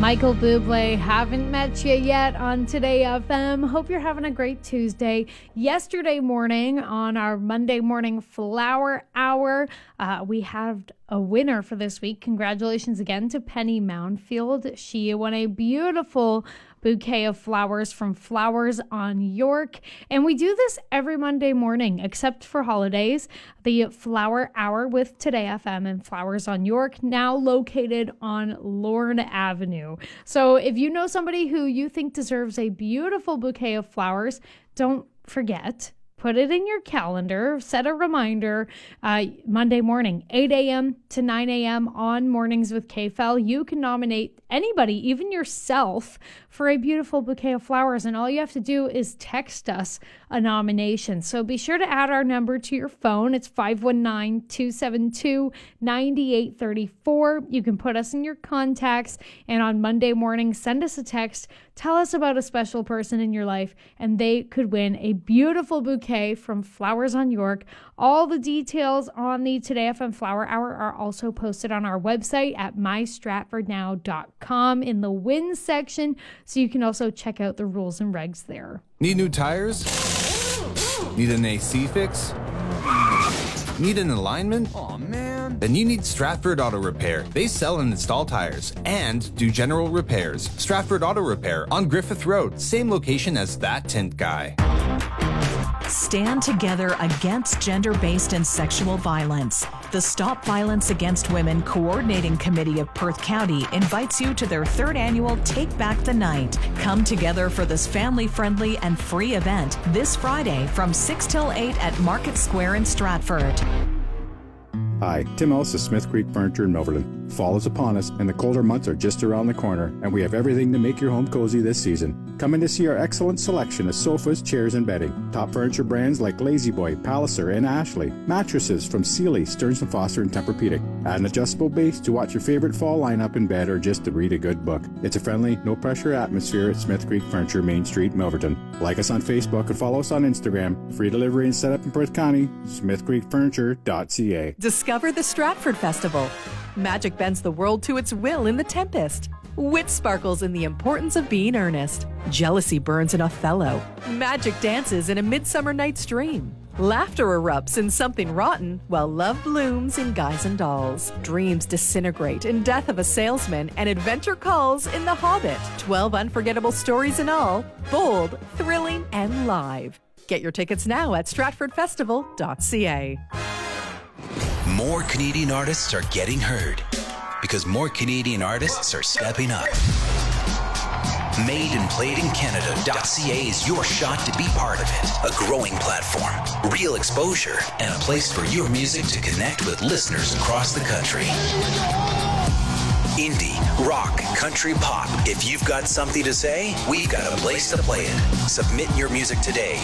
Michael Bublé, haven't met you yet on Today FM. Hope you're having a great Tuesday. Yesterday morning on our Monday morning flower hour, we had a winner for this week. Congratulations again to Penny Moundfield. She won a beautiful bouquet of flowers from Flowers on York. And we do this every Monday morning, except for holidays. The Flower Hour with Today FM and Flowers on York, now located on Lorne Avenue. So if you know somebody who you think deserves a beautiful bouquet of flowers, don't forget. Put it in your calendar, set a reminder, Monday morning, 8 a.m. to 9 a.m. on Mornings with KFEL. You can nominate anybody, even yourself, for a beautiful bouquet of flowers. And all you have to do is text us a nomination. So be sure to add our number to your phone. It's 519-272-9834. You can put us in your contacts. And on Monday morning, send us a text. Tell us about a special person in your life, and they could win a beautiful bouquet from Flowers on York. All the details on the Today FM Flower Hour are also posted on our website at mystratfordnow.com in the wins section, so you can also check out the rules and regs there. Need new tires? Need an AC fix? Need an alignment? Aw, man. Then you need Stratford Auto Repair. They sell and install tires and do general repairs. Stratford Auto Repair on Griffith Road, same location as That Tint Guy. Stand together against gender-based and sexual violence. The Stop Violence Against Women Coordinating Committee of Perth County invites you to their third annual Take Back the Night. Come together for this family-friendly and free event this Friday from 6 till 8 at Market Square in Stratford. Hi, Tim Ellis of Smith Creek Furniture in Milverton. Fall is upon us and the colder months are just around the corner, and we have everything to make your home cozy this season. Come in to see our excellent selection of sofas, chairs, and bedding. Top furniture brands like La-Z-Boy, Palliser, and Ashley. Mattresses from Sealy, Stearns & Foster, and Tempur-Pedic. Add an adjustable base to watch your favorite fall lineup in bed or just to read a good book. It's a friendly, no-pressure atmosphere at Smith Creek Furniture, Main Street, Milverton. Like us on Facebook and follow us on Instagram. Free delivery and setup in Perth County. smithcreekfurniture.ca. Discover the Stratford Festival. Magic bends the world to its will in The Tempest. Wit sparkles in the importance of being earnest. Jealousy burns in Othello. Magic dances in A Midsummer Night's Dream. Laughter erupts in Something Rotten, while love blooms in Guys and Dolls. Dreams disintegrate in Death of a Salesman, and adventure calls in The Hobbit. 12 unforgettable stories in all, bold, thrilling, and live. Get your tickets now at stratfordfestival.ca. More Canadian artists are getting heard because more Canadian artists are stepping up. MadeandPlayedInCanada.ca is your shot to be part of it. A growing platform, real exposure, and a place for your music to connect with listeners across the country. Indie, rock, country, pop. If you've got something to say, we've got a place to play it. Submit your music today.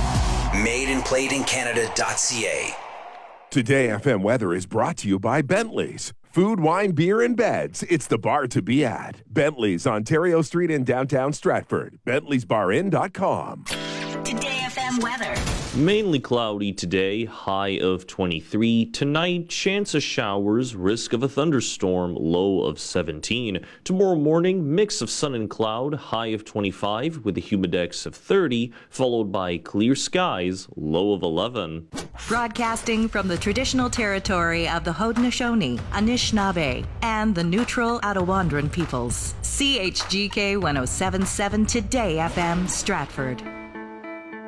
MadeandPlayedInCanada.ca. Today FM weather is brought to you by Bentley's. Food, wine, beer, and beds. It's the bar to be at. Bentley's, Ontario Street in downtown Stratford. Bentley'sBarIn.com. Today FM weather. Mainly cloudy today, high of 23. Tonight, chance of showers, risk of a thunderstorm, low of 17. Tomorrow morning, mix of sun and cloud, high of 25 with a humidex of 30, followed by clear skies, low of 11. Broadcasting from the traditional territory of the Haudenosaunee, Anishinaabe, and the neutral Attawandaron peoples. CHGK 107.7 Today FM, Stratford.